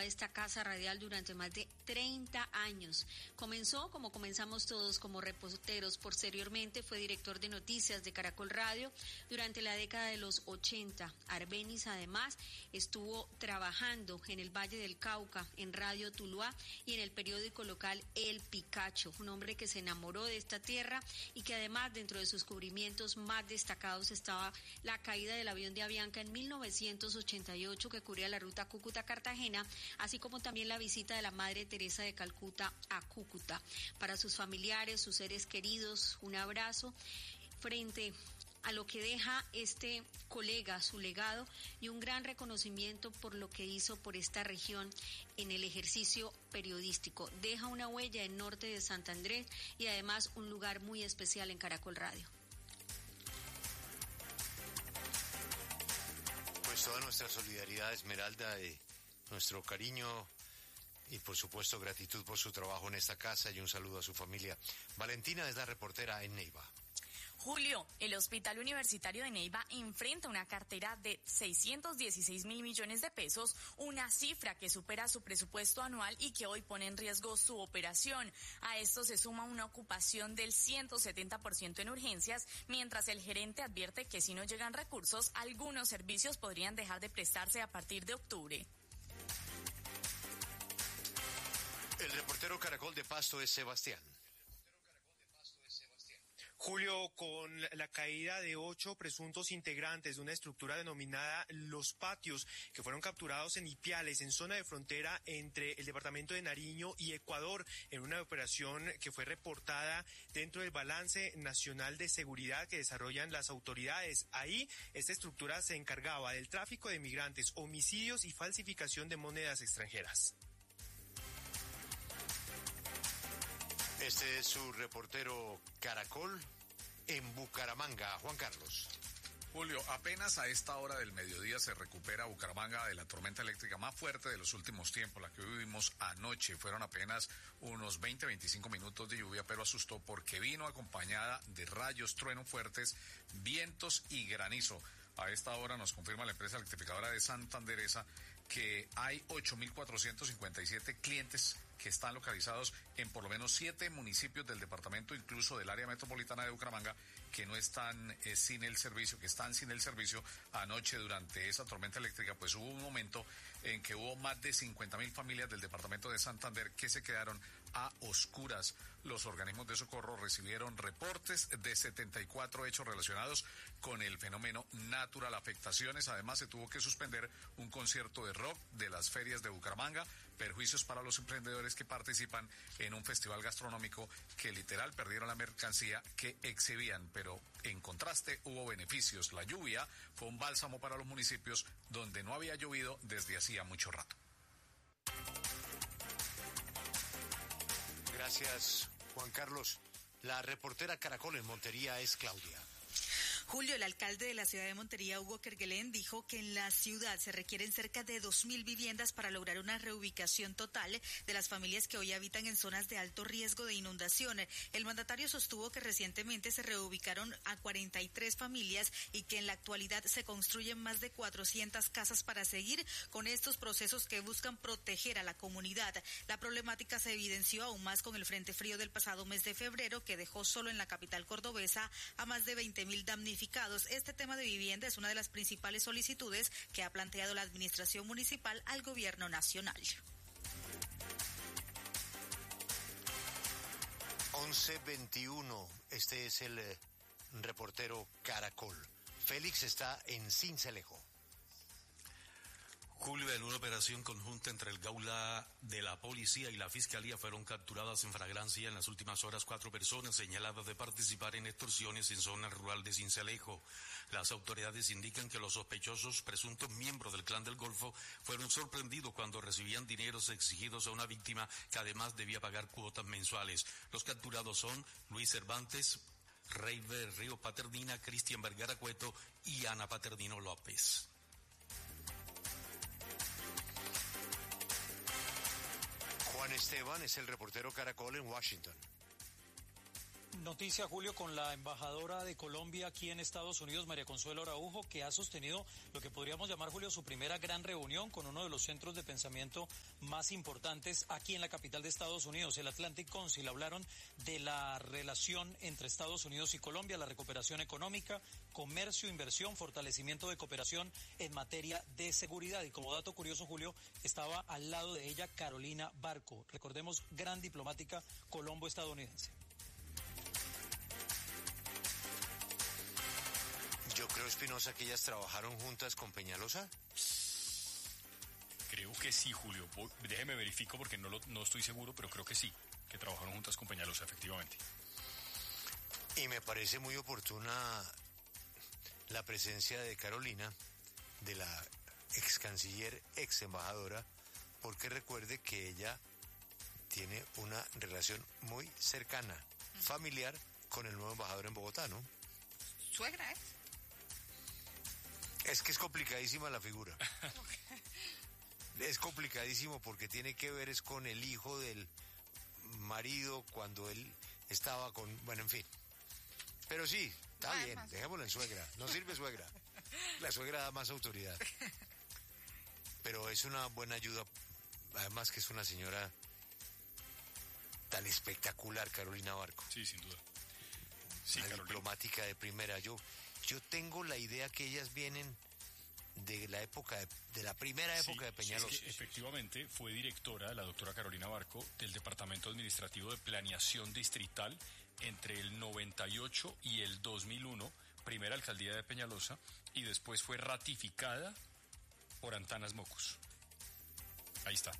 a esta casa radial durante más de 30 años. Comenzó, como comenzamos todos, como reporteros. Posteriormente fue director de noticias de Caracol Radio durante la década de los 80. Arbenix además estuvo trabajando en el Valle del Cauca, en Radio Tuluá y en el periódico local El Picacho. Un hombre que se enamoró de esta tierra y que además dentro de sus cubrimientos más destacados estaba la caída del avión de Avianca en 1988 que cubría la ruta Cúcuta-Cartagena, así como también la visita de la Madre Teresa de Calcuta a Cúcuta. Para sus familiares, sus seres queridos, un abrazo frente a lo que deja este colega, su legado y un gran reconocimiento por lo que hizo por esta región en el ejercicio periodístico. Deja una huella en norte de Santander y además un lugar muy especial en Caracol Radio. Pues toda nuestra solidaridad, Esmeralda, nuestro cariño y por supuesto gratitud por su trabajo en esta casa y un saludo a su familia. Valentina es la reportera en Neiva. Julio, el Hospital Universitario de Neiva enfrenta una cartera de 616.000 millones de pesos, una cifra que supera su presupuesto anual y que hoy pone en riesgo su operación. A esto se suma una ocupación del 170% en urgencias, mientras el gerente advierte que si no llegan recursos, algunos servicios podrían dejar de prestarse a partir de octubre. El reportero Caracol de Pasto es Sebastián. Julio, con la caída de 8 presuntos integrantes de una estructura denominada Los Patios, que fueron capturados en Ipiales, en zona de frontera entre el departamento de Nariño y Ecuador, en una operación que fue reportada dentro del balance nacional de seguridad que desarrollan las autoridades. Ahí, esta estructura se encargaba del tráfico de migrantes, homicidios y falsificación de monedas extranjeras. Este es su reportero Caracol en Bucaramanga, Juan Carlos. Julio, apenas a esta hora del mediodía se recupera Bucaramanga de la tormenta eléctrica más fuerte de los últimos tiempos, la que vivimos anoche. Fueron apenas unos 20-25 minutos de lluvia, pero asustó porque vino acompañada de rayos, truenos fuertes, vientos y granizo. A esta hora nos confirma la empresa electrificadora de Santanderesa que hay 8.457 clientes que están localizados en por lo menos 7 municipios del departamento, incluso del área metropolitana de Bucaramanga, que no están sin el servicio, que están sin el servicio. Anoche durante esa tormenta eléctrica, pues hubo un momento en que hubo más de 50.000 familias del departamento de Santander que se quedaron a oscuras. Los organismos de socorro recibieron reportes de 74 hechos relacionados con el fenómeno natural, afectaciones. Además, se tuvo que suspender un concierto de rock de las ferias de Bucaramanga, perjuicios para los emprendedores que participan en un festival gastronómico que literal perdieron la mercancía que exhibían, pero en contraste hubo beneficios. La lluvia fue un bálsamo para los municipios donde no había llovido desde hacía mucho rato. Gracias, Juan Carlos. La reportera Caracol en Montería es Claudia. Julio, el alcalde de la ciudad de Montería, Hugo Kerguelen, dijo que en la ciudad se requieren cerca de 2.000 viviendas para lograr una reubicación total de las familias que hoy habitan en zonas de alto riesgo de inundación. El mandatario sostuvo que recientemente se reubicaron a 43 familias y que en la actualidad se construyen más de 400 casas para seguir con estos procesos que buscan proteger a la comunidad. La problemática se evidenció aún más con el frente frío del pasado mes de febrero, que dejó solo en la capital cordobesa a más de 20.000 damnificados. Este tema de vivienda es una de las principales solicitudes que ha planteado la administración municipal al gobierno nacional. 11:21. Este es el reportero Caracol. Félix está en Sincelejo. Julio, en una operación conjunta entre el Gaula de la Policía y la Fiscalía fueron capturadas en flagrancia en las últimas horas 4 personas señaladas de participar en extorsiones en zona rural de Sincelejo. Las autoridades indican que los sospechosos, presuntos miembros del Clan del Golfo, fueron sorprendidos cuando recibían dineros exigidos a una víctima que además debía pagar cuotas mensuales. Los capturados son Luis Cervantes, Reiber Río Paternina, Cristian Vergara Cueto y Ana Paternino López. Juan Esteban es el reportero Caracol en Washington. Noticia, Julio, con la embajadora de Colombia aquí en Estados Unidos, María Consuelo Araujo, que ha sostenido lo que podríamos llamar, Julio, su primera gran reunión con uno de los centros de pensamiento más importantes aquí en la capital de Estados Unidos, el Atlantic Council. Hablaron de la relación entre Estados Unidos y Colombia, la recuperación económica, comercio, inversión, fortalecimiento de cooperación en materia de seguridad. Y como dato curioso, Julio, estaba al lado de ella Carolina Barco, recordemos, gran diplomática colombo-estadounidense. Yo creo, Espinosa, que ellas trabajaron juntas con Peñalosa. Creo que sí, Julio. Déjeme verifico porque no estoy seguro, pero creo que sí, que trabajaron juntas con Peñalosa, efectivamente. Y me parece muy oportuna la presencia de Carolina, de la ex canciller, ex embajadora, porque recuerde que ella tiene una relación muy cercana, familiar, con el nuevo embajador en Bogotá, ¿no? Suegra, ¿eh? Es que es complicadísima la figura. Es complicadísimo porque tiene que ver es con el hijo del marido cuando él estaba con... Bueno, en fin. Pero sí, está bien, dejémoslo en suegra. No sirve suegra. La suegra da más autoridad. Pero es una buena ayuda, además que es una señora tan espectacular, Carolina Barco. Sí, sin duda. Sí, una Carolina. diplomática de primera. Yo tengo la idea que ellas vienen de la época de la primera época de Peñalosa. Es que efectivamente fue directora, la doctora Carolina Barco, del Departamento Administrativo de Planeación Distrital entre el 98 y el 2001, primera alcaldía de Peñalosa, y después fue ratificada por Antanas Mocus. Ahí está.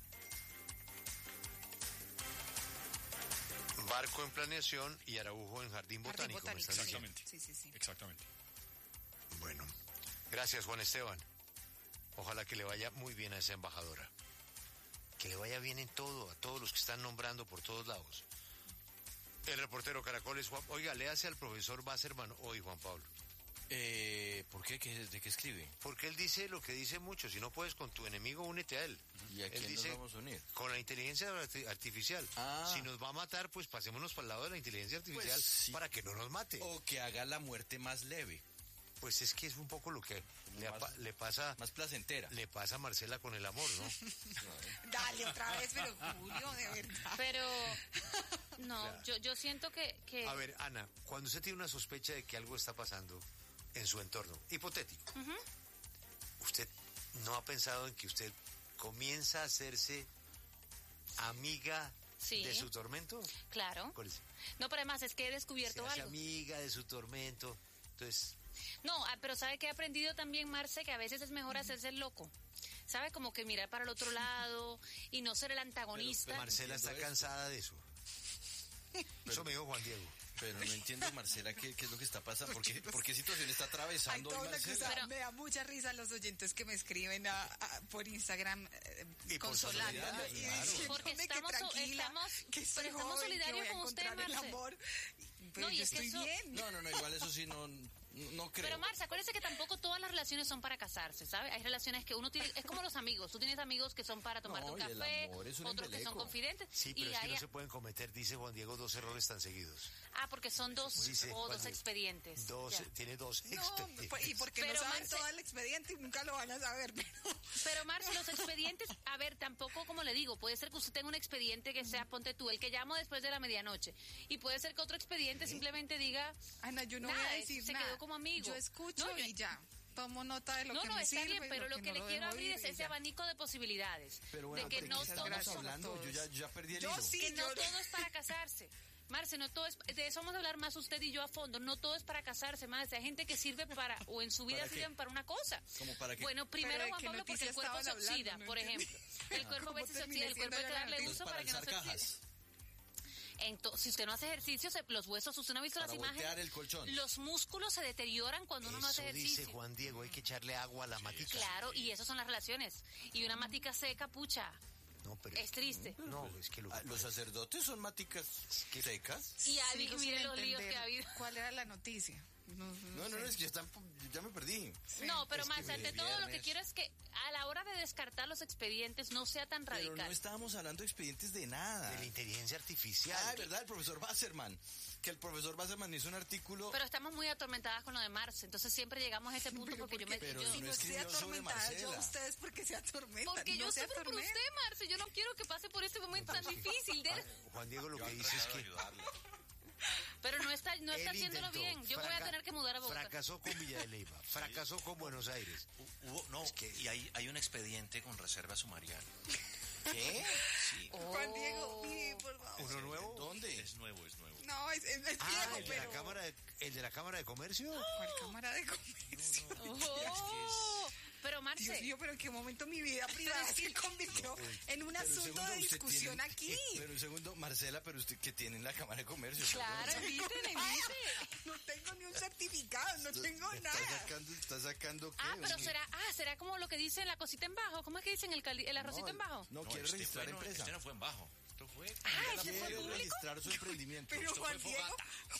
Barco en planeación y Araujo en Jardín Botánico. ¿Me estás diciendo? Exactamente. Sí. Exactamente. Bueno, gracias, Juan Esteban. Ojalá que le vaya muy bien a esa embajadora. Que le vaya bien en todo, a todos los que están nombrando por todos lados. El reportero Caracol es Juan... Oiga, léase al profesor Basserman hoy, Juan Pablo. ¿Por qué? ¿De qué escribe? Porque él dice lo que dice mucho. Si no puedes con tu enemigo, únete a él. ¿Y a quién dice, nos vamos a unir? Con la inteligencia artificial. Si nos va a matar, pues pasémonos para el lado de la inteligencia artificial, pues, sí, para que no nos mate. O que haga la muerte más leve. Pues es que es un poco lo que le pasa... Más placentera. Le pasa a Marcela con el amor, ¿no? Dale otra vez, pero Julio, de verdad. Pero, no, yo siento que... A ver, Ana, cuando usted tiene una sospecha de que algo está pasando en su entorno, hipotético, ¿usted no ha pensado en que usted comienza a hacerse amiga de su tormento? Claro. No, pero además es que he descubierto algo. Amiga de su tormento, entonces... No, pero ¿sabe qué he aprendido también, Marce? Que a veces es mejor hacerse el loco. ¿Sabe? Como que mirar para el otro lado y no ser el antagonista. Pero Marcela está cansada de eso. Eso me dijo Juan Diego. Pero no entiendo, Marcela, qué es lo que está pasando. ¿Por qué situación está atravesando hoy, Marcela? Pero me da mucha risa los oyentes que me escriben por Instagram y consolando. Claro. Porque estamos solidarios con usted, Marce. Pero yo estoy bien. No, igual eso sí no creo. Pero Marce, acuérdese que tampoco todas las relaciones son para casarse, ¿sabe? Hay relaciones que uno tiene, es como los amigos, tú tienes amigos que son para tomarte un café, otros que son confidentes. Sí, pero es que no se pueden cometer, dice Juan Diego, 2 errores tan seguidos. Porque son dos expedientes. Tiene dos expedientes. Y porque no saben todo el expediente y nunca lo van a saber. Pero Marce, los expedientes, a ver, tampoco, como le digo, puede ser que usted tenga un expediente que sea, ponte tú, el que llamo después de la medianoche, y puede ser que otro expediente simplemente diga, Ana, yo no voy a decir se nada. Quedó como amigo. Yo escucho y ya. Tomo nota de lo que me está sirve. Bien, pero lo que le quiero abrir es ese abanico de posibilidades. Pero bueno, de que no todos son hablando, yo ya perdí el hilo. Que no todo es para casarse. Marce, no todo es, de eso vamos a hablar más usted y yo a fondo. No todo es para casarse, Marce. Hay gente que sirve para, o en su vida sirven para una cosa. ¿Cómo para qué? Bueno, primero, Juan Pablo, porque el cuerpo se oxida, por ejemplo. El cuerpo a veces se oxida, el cuerpo hay que darle uso para que no se oxide. Entonces, si usde no hace ejercicio, los huesos, usted no ha visto las imágenes. El colchón. Los músculos se deterioran cuando uno no hace ejercicio. Dice Juan Diego, hay que echarle agua a la matica. Claro, y esas son las relaciones. Y una matica seca, pucha. No, pero es triste. No, es que los sacerdotes son maticas secas. Y mire los líos que ha habido. ¿Cuál era la noticia? No, es que ya me perdí. Sí. No, pero más, ante todo viernes. lo que quiero es que a la hora de descartar los expedientes no sea tan radical. Pero no estábamos hablando de expedientes de nada. De la inteligencia artificial. Ah, ¿verdad? El profesor Wasserman. Que el profesor Wasserman hizo un artículo... Pero estamos muy atormentadas con lo de Marce, entonces siempre llegamos a ese punto porque yo me... Pero si no estoy atormentada, yo a ustedes porque se atormentan. Porque no yo sufro por usted, Marce, yo no quiero que pase por este momento tan difícil. Juan Diego lo que dice es que... Pero no está haciéndolo bien. Yo voy a tener que mudar a Bogotá. Fracasó con Villa de Leyva, fracasó con Buenos Aires. Y hay un expediente con reserva sumarial. ¿Qué? Sí. Juan Diego, mire, por favor. ¿Uno nuevo? ¿Dónde? Es nuevo. No, es viejo, ¿el de la Cámara de Comercio? ¿Cuál Cámara de Comercio? Pero Marce... Dios mío, pero en qué momento mi vida privada se convirtió en un asunto de discusión aquí. Pero un segundo, Marcela, pero usted que tiene en la Cámara de Comercio. Claro, invítele. No tengo ni un certificado, no tengo nada. ¿Está sacando qué? Pero será como lo que dicen la cosita en bajo. ¿Cómo es que dicen el arrocito en bajo? No, quiere registrar empresa. Este no fue en bajo. Esto fue... Quiere registrar su emprendimiento. Pero Juan Diego...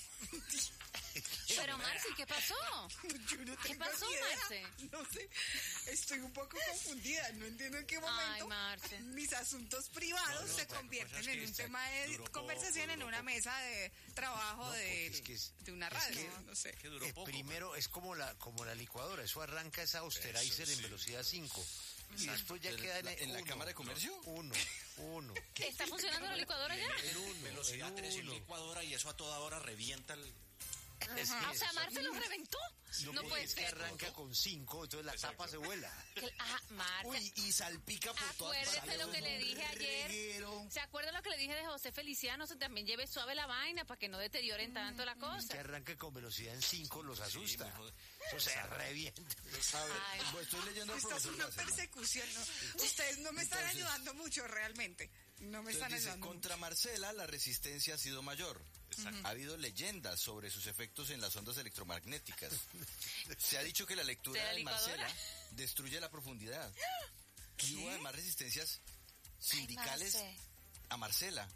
Pero Marce, ¿qué pasó? Yo no ¿Qué tengo pasó, ni idea. Marce? No sé, estoy un poco confundida, no entiendo en qué momento Marce. mis asuntos privados se convierten en un tema de conversación en una mesa de trabajo de una radio, no sé. Primero es como la licuadora, eso arranca esa austerizer en velocidad 5. Y después ya queda en la Cámara de Comercio. Uno. ¿Está funcionando la licuadora ya? Velocidad 3 en licuadora y eso a toda hora revienta el... O sea, Marce lo reventó. No puede ser. Que arranca con 5, entonces la tapa se vuela. Marce. Uy, y salpica por todas partes. Acuérdese lo que le dije ayer. ¿Se acuerda lo que le dije de José Feliciano? Se también lleve suave la vaina para que no deterioren tanto la cosa. Que arranca con velocidad en 5 los asusta. O sea, revienta. Estoy leyendo al Esta es profesor una Wasserman. persecución. ¿No? Ustedes no me están ayudando mucho realmente. No me están ayudando contra Marcela la resistencia ha sido mayor. Ha habido leyendas sobre sus efectos en las ondas electromagnéticas. Se ha dicho que la lectura de Marcela destruye la profundidad. Y hubo además resistencias sindicales a Marcela.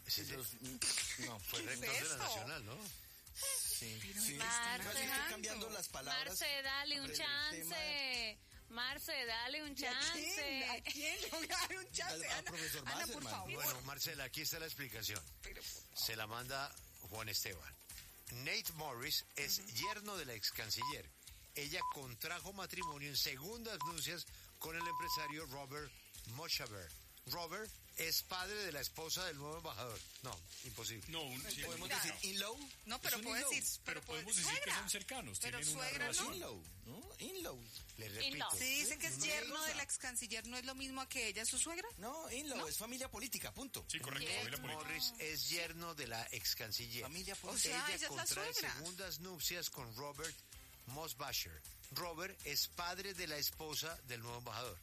No, fue rector de la Nacional, ¿no? Sí. Marce, estoy cambiando las palabras. Marce, dale un chance. Marce, dale un chance. ¿A quién le voy a dar un chance? Al profesor Ana, por Wasserman. favor. Bueno, Marcela, aquí está la explicación. Se la manda Juan Esteban. Nate Morris es yerno de la ex canciller. Ella contrajo matrimonio en segundas nupcias con el empresario Robert Mochaber. Robert es padre de la esposa del nuevo embajador. No, imposible. No, ¿Podemos decir in-law? No, pero puedo decir... pero podemos decir que son cercanos, pero tienen una suegra, relación. In-law, ¿no? In-law. Le repito. Si dice que es yerno de la ex canciller, ¿no es lo mismo a que ella es su suegra? No, in-law es familia política, punto. Sí, correcto, familia política. Morris es yerno de la ex canciller. Familia O política. sea, Ella ella es la contrae suegra. segundas nupcias con Robert Mosbacher. Robert es padre de la esposa del nuevo embajador.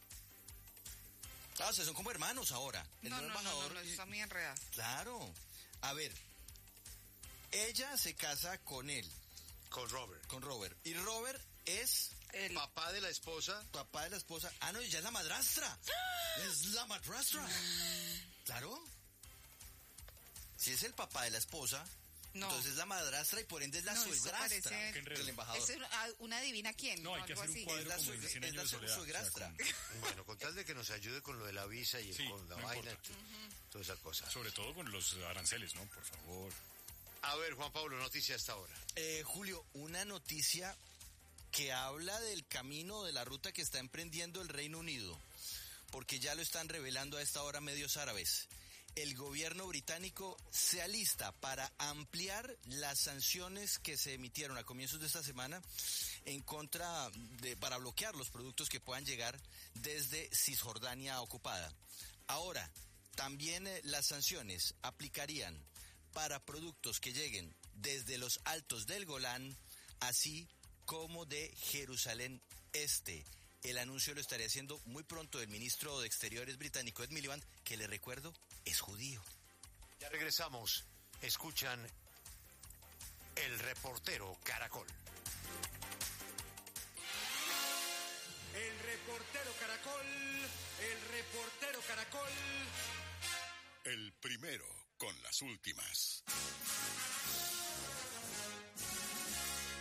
O sea, son como hermanos ahora. El nuevo embajador. No, está muy enredada. Claro. A ver. Ella se casa con él. Con Robert. Con Robert. Y Robert es El Papá de la esposa. papá de la esposa. Ah, no, ya es la madrastra. Es la madrastra. Claro. Si es el papá de la esposa, entonces es la madrastra y por ende es la suegrastra del embajador. Es una adivina quién. No, hay que algo hacer un así. cuadro Es como en 100 años de soledad. suegrastra. Bueno, con tal de que nos ayude con lo de la visa y Sí, con la no vaina, importa. toda esa cosa. Sobre todo con los aranceles, ¿no? Por favor. A ver, Juan Pablo, noticia hasta ahora. Julio, una noticia que habla del camino, de la ruta que está emprendiendo el Reino Unido, porque ya lo están revelando a esta hora medios árabes. El gobierno británico se alista para ampliar las sanciones que se emitieron a comienzos de esta semana en contra para bloquear los productos que puedan llegar desde Cisjordania ocupada. Ahora, también las sanciones aplicarían para productos que lleguen desde los altos del Golán, así como de Jerusalén Este. El anuncio lo estaría haciendo muy pronto el ministro de Exteriores británico Ed Miliband, que le recuerdo es judío. Ya regresamos. Escuchan El Reportero Caracol. El Reportero Caracol, el Reportero Caracol. El primero con las últimas.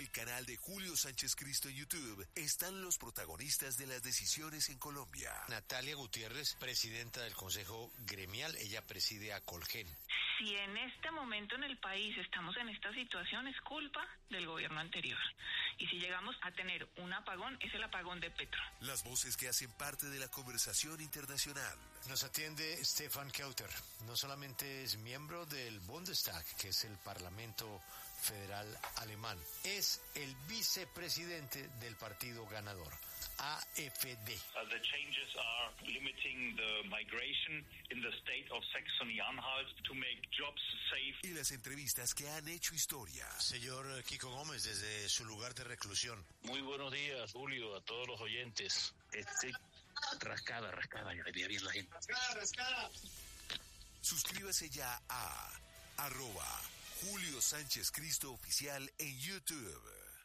el canal de Julio Sánchez Cristo en YouTube están los protagonistas de las decisiones en Colombia. Natalia Gutiérrez, presidenta del Consejo Gremial, ella preside a Colgen. Si en este momento en el país estamos en esta situación, es culpa del gobierno anterior. Y si llegamos a tener un apagón, es el apagón de Petro. Las voces que hacen parte de la conversación internacional. Nos atiende Stefan Kauter. No solamente es miembro del Bundestag, que es el Parlamento Federal Alemán, es el vicepresidente del partido ganador, AfD. The changes are limiting the migration in the state of Saxony-Anhalt to make jobs safe. Y las entrevistas que han hecho historia. Señor Kiko Gómez, desde su lugar de reclusión. Muy buenos días, Julio, a todos los oyentes. Rascada, ya debía bien la gente. Rascada. Suscríbase ya a @Julio Sánchez Cristo Oficial en YouTube.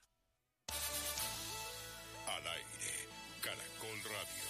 Al aire, Caracol Radio.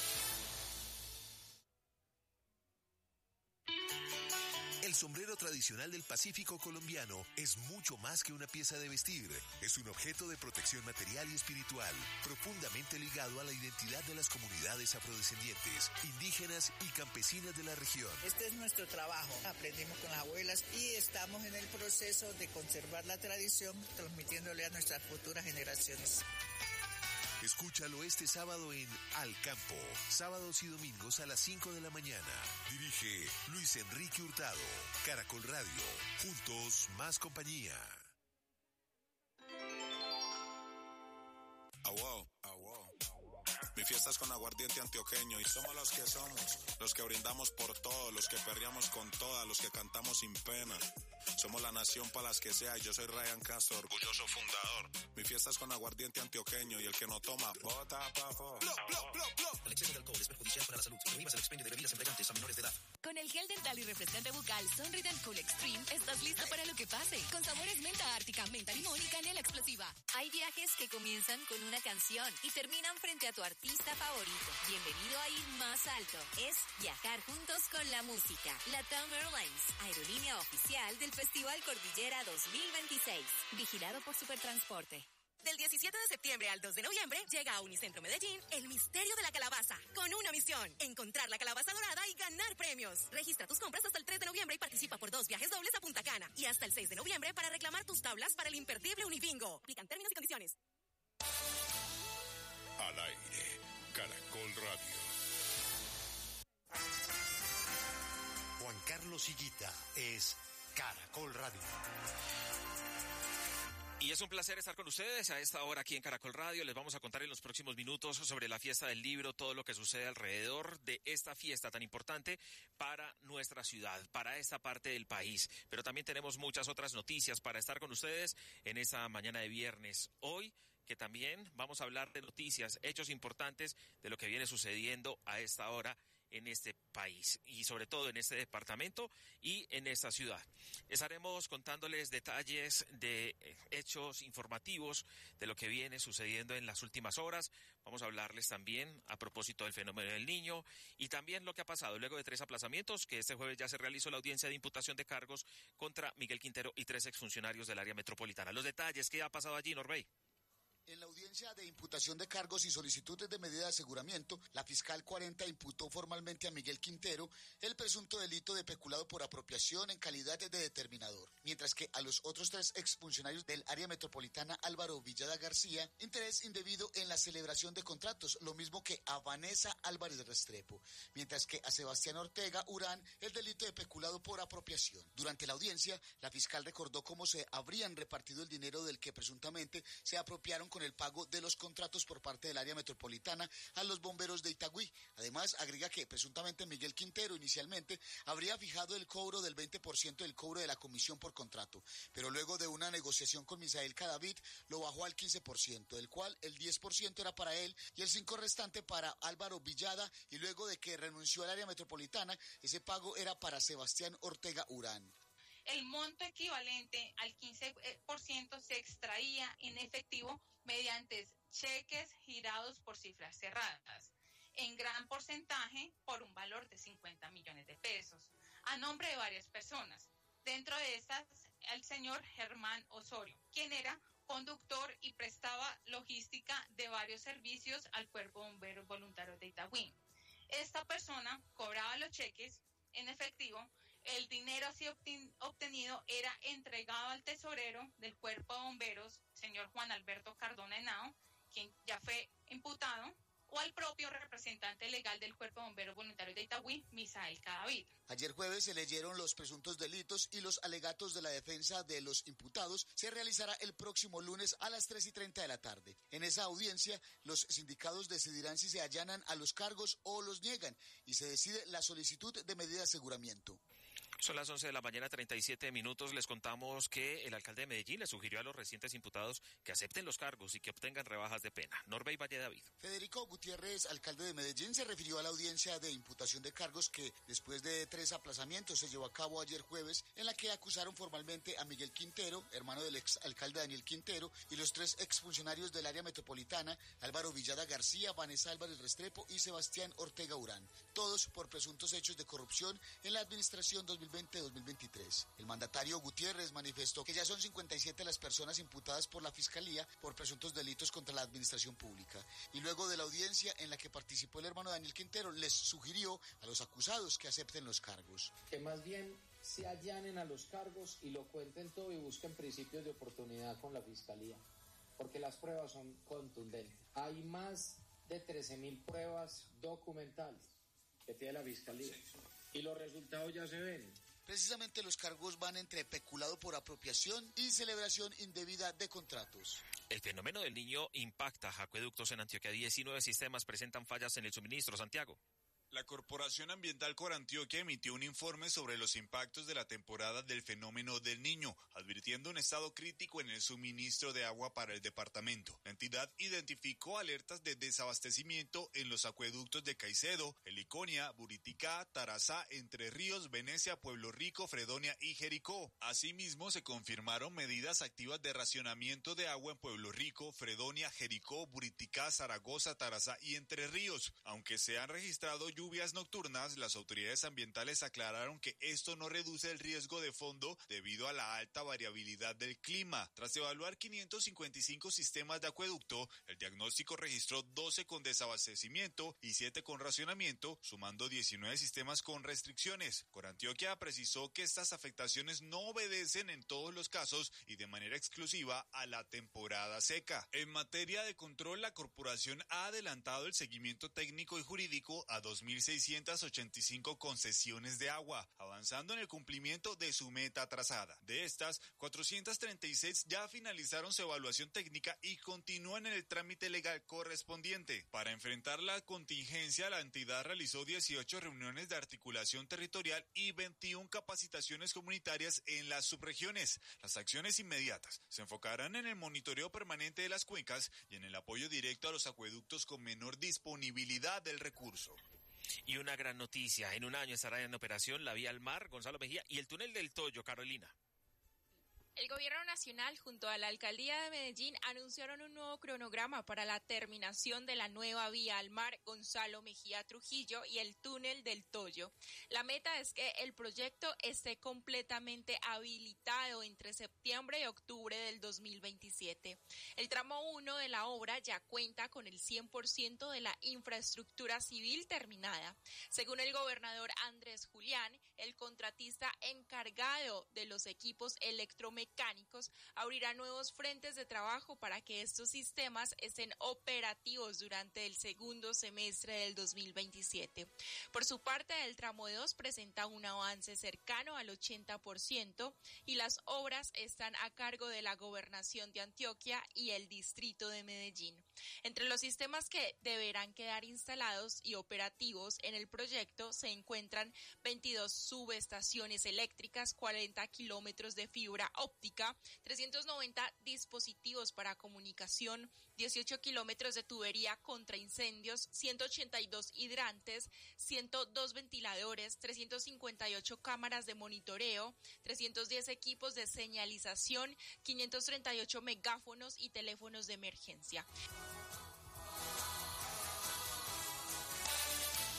El sombrero tradicional del Pacífico colombiano es mucho más que una pieza de vestir. Es un objeto de protección material y espiritual, profundamente ligado a la identidad de las comunidades afrodescendientes, indígenas y campesinas de la región. Este es nuestro trabajo. Aprendimos con las abuelas y estamos en el proceso de conservar la tradición, transmitiéndole a nuestras futuras generaciones. Escúchalo este sábado en Al Campo, sábados y domingos a las 5 de la mañana. Dirige Luis Enrique Hurtado. Caracol Radio, juntos más compañía. Wow. Mi fiesta es con aguardiente antioqueño y somos los que somos, los que brindamos por todo, los que perreamos con todas, los que cantamos sin pena. Somos la nación para las que sea y yo soy Ryan Castro, orgulloso fundador. Mi fiesta es con aguardiente antioqueño y el que no toma, bota pa' fuera. El exceso de alcohol es perjudicial para la salud. Prohíbas el expendio de bebidas embriagantes a menores de edad. Con el gel dental y refrescante bucal Sonrident Cool Extreme estás listo para lo que pase. Con sabores menta ártica, menta limón y canela explosiva. Hay viajes que comienzan con una canción y terminan frente a tu artista favorito. Bienvenido a ir más alto. Es viajar juntos con la música. LATAM Airlines, aerolínea oficial del Festival Cordillera 2026. Vigilado por Supertransporte. Del 17 de septiembre al 2 de noviembre llega a Unicentro Medellín el misterio de la calabaza, con una misión: encontrar la calabaza dorada y ganar premios. Registra tus compras hasta el 3 de noviembre y participa por 2 viajes dobles a Punta Cana. Y hasta el 6 de noviembre para reclamar tus tablas para el imperdible Unibingo. Aplican términos y condiciones. Al aire, Caracol Radio. Juan Carlos Higuita es Caracol Radio. Y es un placer estar con ustedes a esta hora aquí en Caracol Radio. Les vamos a contar en los próximos minutos sobre la fiesta del libro, todo lo que sucede alrededor de esta fiesta tan importante para nuestra ciudad, para esta parte del país. Pero también tenemos muchas otras noticias para estar con ustedes en esta mañana de viernes. Hoy, que también vamos a hablar de noticias, hechos importantes de lo que viene sucediendo a esta hora en este país y sobre todo en este departamento y en esta ciudad. Estaremos contándoles detalles de hechos informativos de lo que viene sucediendo en las últimas horas. Vamos a hablarles también a propósito del fenómeno del Niño y también lo que ha pasado luego de 3 aplazamientos, que este jueves ya se realizó la audiencia de imputación de cargos contra Miguel Quintero y 3 exfuncionarios del área metropolitana. Los detalles, ¿qué ha pasado allí, Norbey? En la audiencia de imputación de cargos y solicitudes de medida de aseguramiento, la fiscal 40 imputó formalmente a Miguel Quintero el presunto delito de peculado por apropiación en calidad de determinador, mientras que a los otros 3 exfuncionarios del área metropolitana, Álvaro Villada García, interés indebido en la celebración de contratos, lo mismo que a Vanessa Álvarez Restrepo, mientras que a Sebastián Ortega Urán el delito de peculado por apropiación. Durante la audiencia, la fiscal recordó cómo se habrían repartido el dinero del que presuntamente se apropiaron con el pago de los contratos por parte del área metropolitana a los bomberos de Itagüí. Además, agrega que presuntamente Miguel Quintero inicialmente habría fijado el cobro del 20% del cobro de la comisión por contrato, pero luego de una negociación con Misael Cadavid lo bajó al 15%, del cual el 10% era para él y el 5% restante para Álvaro Villada, y luego de que renunció al área metropolitana, ese pago era para Sebastián Ortega Urán. El monto equivalente al 15% se extraía en efectivo mediante cheques girados por cifras cerradas, en gran porcentaje por un valor de 50 millones de pesos, a nombre de varias personas. Dentro de estas, el señor Germán Osorio, quien era conductor y prestaba logística de varios servicios al Cuerpo de Bomberos Voluntarios de Itagüí. Esta persona cobraba los cheques en efectivo. El dinero así obtenido era entregado al tesorero del Cuerpo de Bomberos, señor Juan Alberto Cardona Henao, quien ya fue imputado, o al propio representante legal del Cuerpo de Bomberos Voluntarios de Itagüí, Misael Cadavid. Ayer jueves se leyeron los presuntos delitos y los alegatos de la defensa de los imputados. Se realizará el próximo lunes a las 3:30 de la tarde. En esa audiencia, los sindicados decidirán si se allanan a los cargos o los niegan y se decide la solicitud de medida de aseguramiento. Son las 11 de la mañana, 37 minutos. Les contamos que el alcalde de Medellín le sugirió a los recientes imputados que acepten los cargos y que obtengan rebajas de pena. Norbey Valle David. Federico Gutiérrez, alcalde de Medellín, se refirió a la audiencia de imputación de cargos que, después de 3 aplazamientos, se llevó a cabo ayer jueves, en la que acusaron formalmente a Miguel Quintero, hermano del exalcalde Daniel Quintero, y los 3 exfuncionarios del área metropolitana, Álvaro Villada García, Vanessa Álvarez Restrepo y Sebastián Ortega Urán, todos por presuntos hechos de corrupción en la administración 2020-2023. El mandatario Gutiérrez manifestó que ya son 57 las personas imputadas por la Fiscalía por presuntos delitos contra la administración pública. Y luego de la audiencia en la que participó el hermano Daniel Quintero, les sugirió a los acusados que acepten los cargos. Que más bien se allanen a los cargos y lo cuenten todo y busquen principios de oportunidad con la Fiscalía, porque las pruebas son contundentes. Hay más de 13.000 pruebas documentales que tiene la Fiscalía y los resultados ya se ven. Precisamente los cargos van entre peculado por apropiación y celebración indebida de contratos. El fenómeno del Niño impacta acueductos en Antioquia. 19 sistemas presentan fallas en el suministro. Santiago. La Corporación Ambiental Corantioquia emitió un informe sobre los impactos de la temporada del fenómeno del Niño, advirtiendo un estado crítico en el suministro de agua para el departamento. La entidad identificó alertas de desabastecimiento en los acueductos de Caicedo, Heliconia, Buriticá, Tarazá, Entre Ríos, Venecia, Pueblo Rico, Fredonia y Jericó. Asimismo, se confirmaron medidas activas de racionamiento de agua en Pueblo Rico, Fredonia, Jericó, Buriticá, Zaragoza, Tarazá y Entre Ríos. Aunque se han registrado lluvias nocturnas, las autoridades ambientales aclararon que esto no reduce el riesgo de fondo debido a la alta variabilidad del clima. Tras evaluar 555 sistemas de acueducto, el diagnóstico registró 12 con desabastecimiento y 7 con racionamiento, sumando 19 sistemas con restricciones. Corantioquia precisó que estas afectaciones no obedecen en todos los casos y de manera exclusiva a la temporada seca. En materia de control, la corporación ha adelantado el seguimiento técnico y jurídico a 2.685 concesiones de agua, avanzando en el cumplimiento de su meta trazada. De estas, 436 ya finalizaron su evaluación técnica y continúan en el trámite legal correspondiente. Para enfrentar la contingencia, la entidad realizó 18 reuniones de articulación territorial y 21 capacitaciones comunitarias en las subregiones. Las acciones inmediatas se enfocarán en el monitoreo permanente de las cuencas y en el apoyo directo a los acueductos con menor disponibilidad del recurso. Y una gran noticia, en un año estará en operación la vía al mar, Gonzalo Mejía, y el túnel del Toyo, Carolina. El Gobierno Nacional junto a la Alcaldía de Medellín anunciaron un nuevo cronograma para la terminación de la nueva vía al mar Gonzalo Mejía Trujillo y el túnel del Toyo. La meta es que el proyecto esté completamente habilitado entre septiembre y octubre del 2027. El tramo 1 de la obra ya cuenta con el 100% de la infraestructura civil terminada. Según el gobernador Andrés Julián, el contratista encargado de los equipos electromecánicos abrirá nuevos frentes de trabajo para que estos sistemas estén operativos durante el segundo semestre del 2027. Por su parte, el tramo 2 presenta un avance cercano al 80% y las obras están a cargo de la Gobernación de Antioquia y el Distrito de Medellín. Entre los sistemas que deberán quedar instalados y operativos en el proyecto se encuentran 22 subestaciones eléctricas, 40 kilómetros de fibra óptica, 390 dispositivos para comunicación, 18 kilómetros de tubería contra incendios, 182 hidrantes, 102 ventiladores, 358 cámaras de monitoreo, 310 equipos de señalización, 538 megáfonos y teléfonos de emergencia.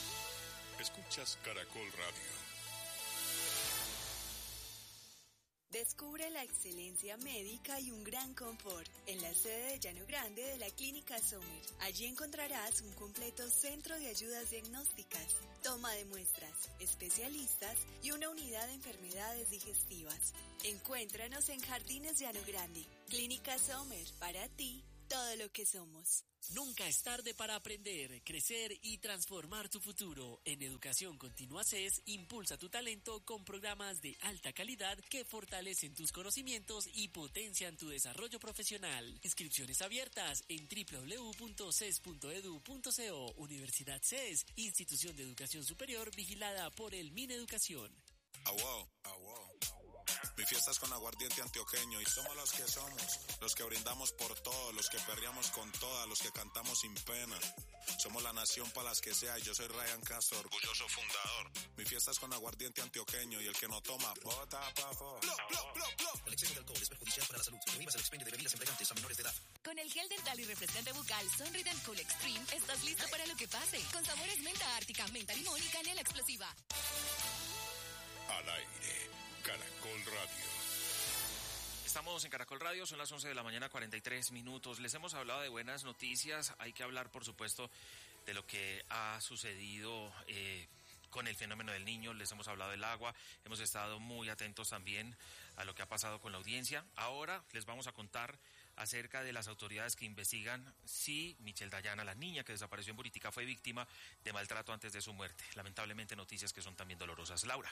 Escuchas Caracol Radio. Descubre la excelencia médica y un gran confort en la sede de Llano Grande de la Clínica Sommer. Allí encontrarás un completo centro de ayudas diagnósticas, toma de muestras, especialistas y una unidad de enfermedades digestivas. Encuéntranos en Jardines Llano Grande. Clínica Sommer, para ti, todo lo que somos. Nunca es tarde para aprender, crecer y transformar tu futuro. En Educación Continua CES, impulsa tu talento con programas de alta calidad que fortalecen tus conocimientos y potencian tu desarrollo profesional. Inscripciones abiertas en www.ces.edu.co. Universidad CES, institución de educación superior vigilada por el Mineducación. Mi fiesta es con aguardiente antioqueño y somos los que somos, los que brindamos por todos, los que perreamos con todas, los que cantamos sin pena. Somos la nación para las que sea y yo soy Ryan Castro, orgulloso fundador. Mi fiesta es con aguardiente antioqueño y el que no toma, bota pa' fuera. El exceso de alcohol es perjudicial para la salud. Prohíbas el expendio de bebidas embriagantes a menores de edad. Con el gel dental y refrescante bucal Sonrident Cool Extreme estás listo para lo que pase. Con sabores menta ártica, menta limón y canela explosiva. Al aire, Caracol Radio. Estamos en Caracol Radio, son las 11 de la mañana, 43 minutos. Les hemos hablado de buenas noticias. Hay que hablar, por supuesto, de lo que ha sucedido con el fenómeno del niño. Les hemos hablado del agua. Hemos estado muy atentos también a lo que ha pasado con la audiencia. Ahora les vamos a contar acerca de las autoridades que investigan si Michelle Dayana, la niña que desapareció en Buritica, fue víctima de maltrato antes de su muerte. Lamentablemente, noticias que son también dolorosas. Laura.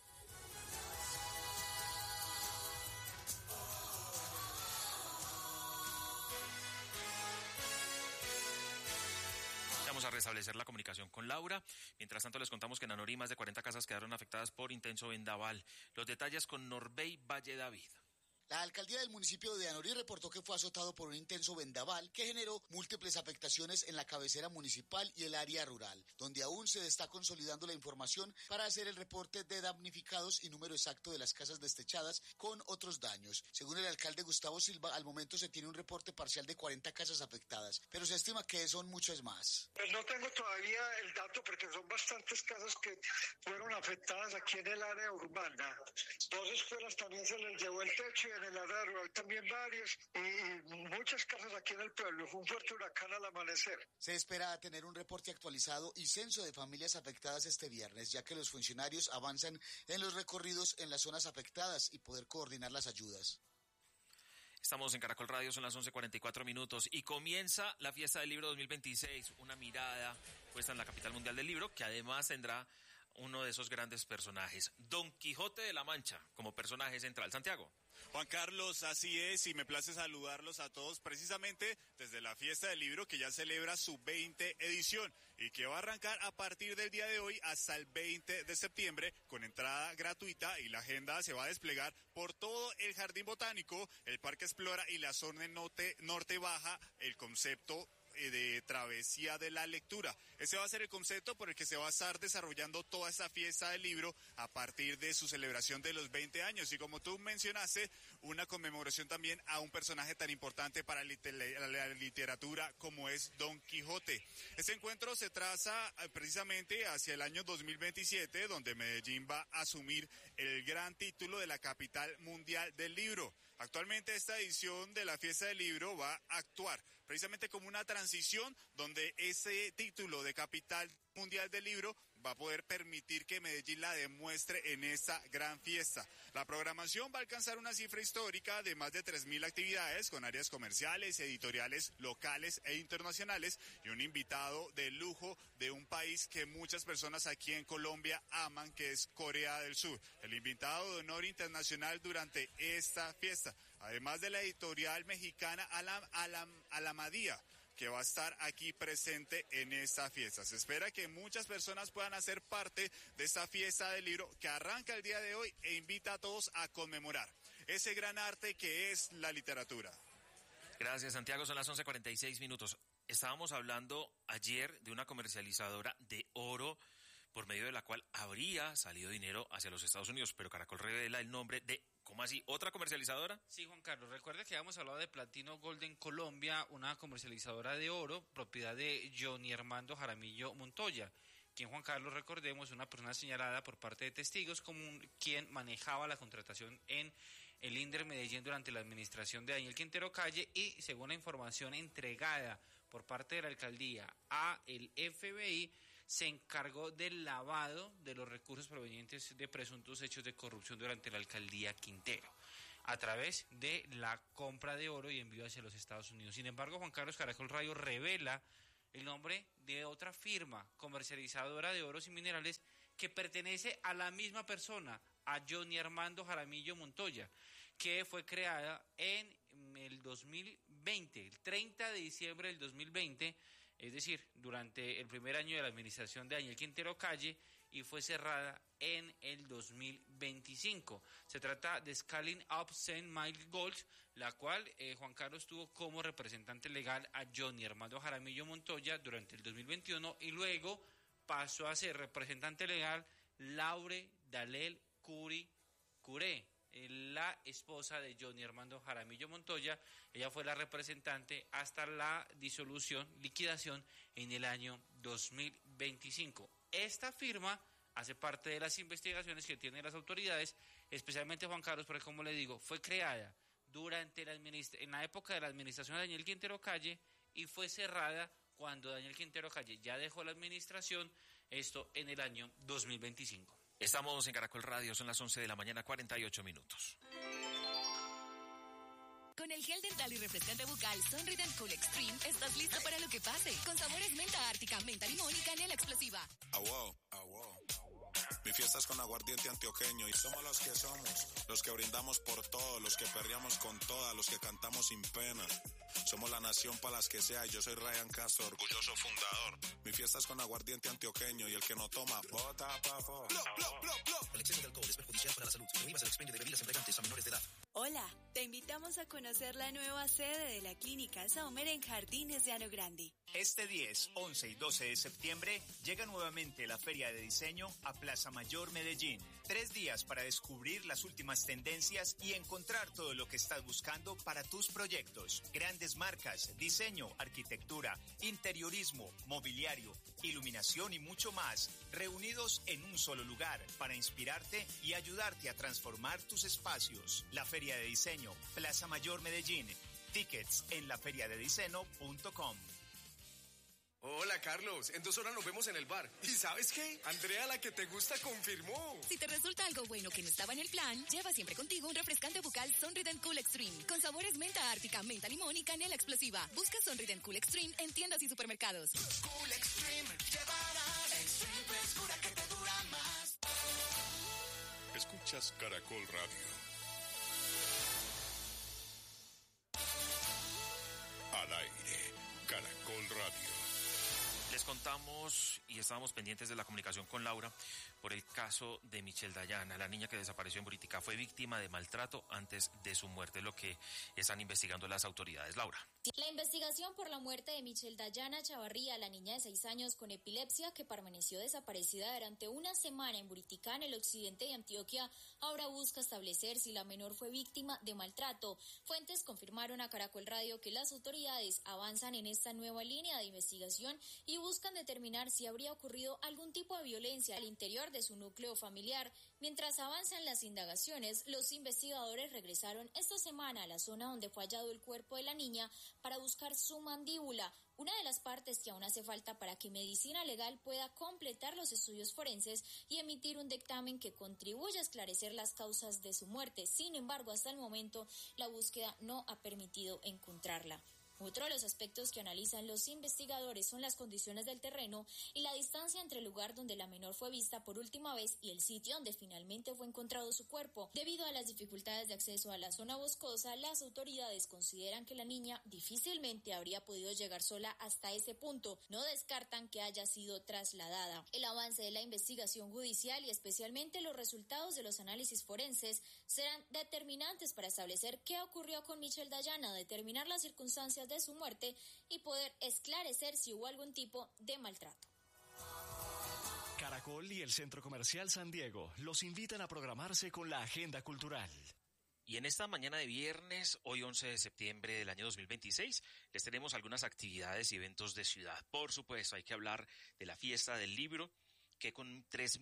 Vamos a restablecer la comunicación con Laura. Mientras tanto, les contamos que en Anorí más de 40 casas quedaron afectadas por intenso vendaval. Los detalles con Norbey Valle David. La alcaldía del municipio de Anorí reportó que fue azotado por un intenso vendaval que generó múltiples afectaciones en la cabecera municipal y el área rural, donde aún se está consolidando la información para hacer el reporte de damnificados y número exacto de las casas destechadas con otros daños. Según el alcalde Gustavo Silva, al momento se tiene un reporte parcial de 40 casas afectadas, pero se estima que son muchas más. Pues no tengo todavía el dato porque son bastantes casas que fueron afectadas aquí en el área urbana. 2 escuelas también se les llevó el techo. En el área rural también varios y muchas casas aquí en el pueblo. Fue un fuerte huracán al amanecer. Se espera tener un reporte actualizado y censo de familias afectadas este viernes, ya que los funcionarios avanzan en los recorridos en las zonas afectadas y poder coordinar las ayudas. Estamos en Caracol Radio, son las 11:44 minutos y comienza la Fiesta del Libro 2026, una mirada puesta en la capital mundial del libro, que además tendrá uno de esos grandes personajes, Don Quijote de la Mancha, como personaje central. Santiago. Juan Carlos, así es, y me place saludarlos a todos precisamente desde la Fiesta del Libro, que ya celebra su 20 edición y que va a arrancar a partir del día de hoy hasta el 20 de septiembre con entrada gratuita, y la agenda se va a desplegar por todo el Jardín Botánico, el Parque Explora y la zona norte baja, el concepto de travesía de la lectura. Ese va a ser el concepto por el que se va a estar desarrollando toda esta fiesta del libro a partir de su celebración de los 20 años. Y como tú mencionaste, una conmemoración también a un personaje tan importante para la literatura como es Don Quijote. Este encuentro se traza precisamente hacia el año 2027, donde Medellín va a asumir el gran título de la capital mundial del libro. Actualmente esta edición de la Fiesta del Libro va a actuar precisamente como una transición donde ese título de capital mundial del libro va a poder permitir que Medellín la demuestre en esta gran fiesta. La programación va a alcanzar una cifra histórica de más de 3.000 actividades con áreas comerciales, editoriales, locales e internacionales y un invitado de lujo de un país que muchas personas aquí en Colombia aman, que es Corea del Sur. El invitado de honor internacional durante esta fiesta, además de la editorial mexicana Alamadía, que va a estar aquí presente en esta fiesta. Se espera que muchas personas puedan hacer parte de esta fiesta del libro que arranca el día de hoy e invita a todos a conmemorar ese gran arte que es la literatura. Gracias, Santiago. Son las 11:46 minutos. Estábamos hablando ayer de una comercializadora de oro por medio de la cual habría salido dinero hacia los Estados Unidos, pero Caracol revela el nombre de... ¿Cómo así? ¿Otra comercializadora? Sí, Juan Carlos. Recuerda que habíamos hablado de Platino Golden Colombia, una comercializadora de oro, propiedad de Johnny Armando Jaramillo Montoya, quien, Juan Carlos, recordemos, una persona señalada por parte de testigos como quien manejaba la contratación en el INDER Medellín durante la administración de Daniel Quintero Calle y, según la información entregada por parte de la alcaldía a el FBI, se encargó del lavado de los recursos provenientes de presuntos hechos de corrupción durante la alcaldía Quintero, a través de la compra de oro y envío hacia los Estados Unidos. Sin embargo, Juan Carlos Caracol Radio revela el nombre de otra firma comercializadora de oros y minerales que pertenece a la misma persona, a Johnny Armando Jaramillo Montoya, que fue creada en el 2020, el 30 de diciembre del 2020, es decir, durante el primer año de la administración de Daniel Quintero Calle, y fue cerrada en el 2025. Se trata de Scaling Up St. Michael Gold, la cual Juan Carlos tuvo como representante legal a Johnny Armando Jaramillo Montoya durante el 2021 y luego pasó a ser representante legal Laure Dalel Curé, la esposa de Johnny Armando Jaramillo Montoya. Ella fue la representante hasta la liquidación en el año 2025. Esta firma hace parte de las investigaciones que tienen las autoridades, especialmente Juan Carlos, porque como le digo, fue creada en la época de la administración de Daniel Quintero Calle y fue cerrada cuando Daniel Quintero Calle ya dejó la administración, esto en el año 2025. Estamos en Caracol Radio, son las 11 de la mañana, 48 minutos. Con el gel dental y refrescante bucal Sunrid & Cool Extreme, estás listo para lo que pase. Con sabores menta ártica, menta limón y canela explosiva. Mi fiesta es con aguardiente antioqueño y somos los que somos, los que brindamos por todo, los que perreamos con todas, los que cantamos sin pena. Somos la nación para las que sea y yo soy Ryan Castro, orgulloso fundador. Mi fiesta es con aguardiente antioqueño y el que no toma, bota pa' fuera. El exceso de alcohol es perjudicial para la salud. Prohíbas el expendio de bebidas embriagantes a menores de edad. Hola, te invitamos a conocer la nueva sede de la Clínica Sommer en Jardines de Llano Grande. Este 10, 11 y 12 de septiembre llega nuevamente la Feria de Diseño a Plaza Mayor Medellín. 3 días para descubrir las últimas tendencias y encontrar todo lo que estás buscando para tus proyectos. Grandes marcas, diseño, arquitectura, interiorismo, mobiliario, iluminación y mucho más, reunidos en un solo lugar para inspirarte y ayudarte a transformar tus espacios. La Feria de Diseño, Plaza Mayor Medellín. Tickets en laferiadediseño.com. Hola, Carlos. En 2 horas nos vemos en el bar. ¿Y sabes qué? Andrea, la que te gusta, confirmó. Si te resulta algo bueno que no estaba en el plan, lleva siempre contigo un refrescante bucal Sunrid & Cool Extreme, con sabores menta ártica, menta limón y canela explosiva. Busca Sunrid & Cool Extreme en tiendas y supermercados. Cool Extreme, llevará la extreme frescura que te dura más. Escuchas Caracol Radio. Al aire, Caracol Radio. Les contamos y estábamos pendientes de la comunicación con Laura por el caso de Michelle Dayana, la niña que desapareció en Buritica. Fue víctima de maltrato antes de su muerte, lo que están investigando las autoridades. Laura. La investigación por la muerte de Michelle Dayana Chavarría, la niña de 6 años con epilepsia que permaneció desaparecida durante una semana en Buritica, en el occidente de Antioquia, ahora busca establecer si la menor fue víctima de maltrato. Fuentes confirmaron a Caracol Radio que las autoridades avanzan en esta nueva línea de investigación y buscan determinar si habría ocurrido algún tipo de violencia al interior de su núcleo familiar. Mientras avanzan las indagaciones, los investigadores regresaron esta semana a la zona donde fue hallado el cuerpo de la niña para buscar su mandíbula, una de las partes que aún hace falta para que Medicina Legal pueda completar los estudios forenses y emitir un dictamen que contribuya a esclarecer las causas de su muerte. Sin embargo, hasta el momento, la búsqueda no ha permitido encontrarla. Otro de los aspectos que analizan los investigadores son las condiciones del terreno y la distancia entre el lugar donde la menor fue vista por última vez y el sitio donde finalmente fue encontrado su cuerpo. Debido a las dificultades de acceso a la zona boscosa, las autoridades consideran que la niña difícilmente habría podido llegar sola hasta ese punto. No descartan que haya sido trasladada. El avance de la investigación judicial y especialmente los resultados de los análisis forenses serán determinantes para establecer qué ocurrió con Michelle Dayana, determinar las circunstancias de su muerte y poder esclarecer si hubo algún tipo de maltrato. Caracol y el Centro Comercial San Diego los invitan a programarse con la agenda cultural. Y en esta mañana de viernes, hoy 11 de septiembre del año 2026, les tenemos algunas actividades y eventos de ciudad. Por supuesto, hay que hablar de la fiesta del libro que con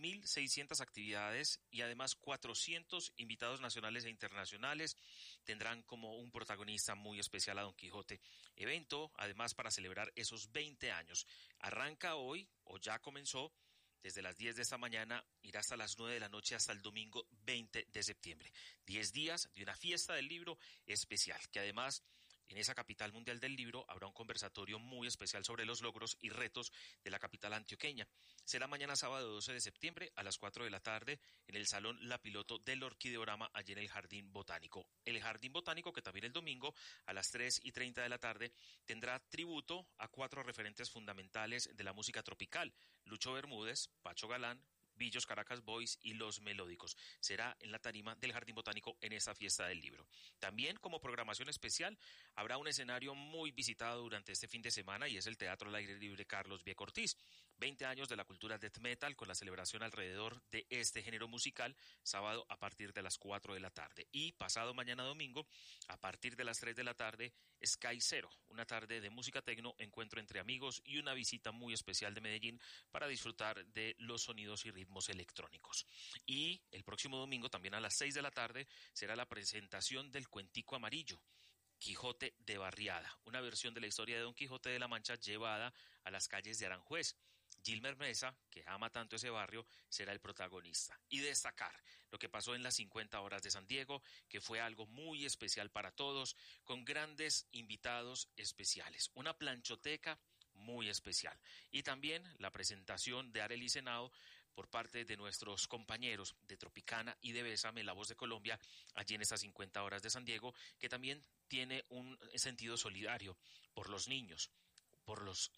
3.600 actividades y además 400 invitados nacionales e internacionales tendrán como un protagonista muy especial a Don Quijote. Evento, además, para celebrar esos 20 años. Arranca hoy, o ya comenzó, desde las 10 de esta mañana, irá hasta las 9 de la noche hasta el domingo 20 de septiembre. 10 días de una fiesta del libro especial, que además en esa capital mundial del libro habrá un conversatorio muy especial sobre los logros y retos de la capital antioqueña. Será mañana sábado 12 de septiembre a las 4 de la tarde en el Salón La Piloto del Orquideorama, allí en el Jardín Botánico. El Jardín Botánico, que también el domingo a las 3:30 de la tarde tendrá tributo a 4 referentes fundamentales de la música tropical: Lucho Bermúdez, Pacho Galán, Billos Caracas Boys y Los Melódicos. Será en la tarima del Jardín Botánico en esta fiesta del libro. También, como programación especial, habrá un escenario muy visitado durante este fin de semana y es el Teatro al Aire Libre Carlos Vieco Ortiz. 20 años de la cultura death metal con la celebración alrededor de este género musical, sábado a partir de las 4 de la tarde. Y pasado mañana domingo, a partir de las 3 de la tarde, Sky Zero, una tarde de música tecno, encuentro entre amigos y una visita muy especial de Medellín para disfrutar de los sonidos y ritmos electrónicos. Y el próximo domingo, también a las 6 de la tarde, será la presentación del Cuentico Amarillo, Quijote de Barriada, una versión de la historia de Don Quijote de la Mancha llevada a las calles de Aranjuez. Gilmer Mesa, que ama tanto ese barrio, será el protagonista. Y destacar lo que pasó en las 50 horas de San Diego, que fue algo muy especial para todos, con grandes invitados especiales. Una planchoteca muy especial. Y también la presentación de Arely Senao por parte de nuestros compañeros de Tropicana y de Bésame, La Voz de Colombia, allí en estas 50 horas de San Diego, que también tiene un sentido solidario por los niños, por los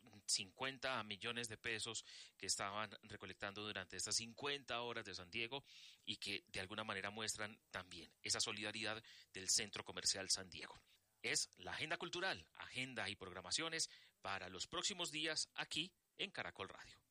50 millones de pesos que estaban recolectando durante estas 50 horas de San Diego y que de alguna manera muestran también esa solidaridad del Centro Comercial San Diego. Es la agenda cultural, agenda y programaciones para los próximos días aquí en Caracol Radio.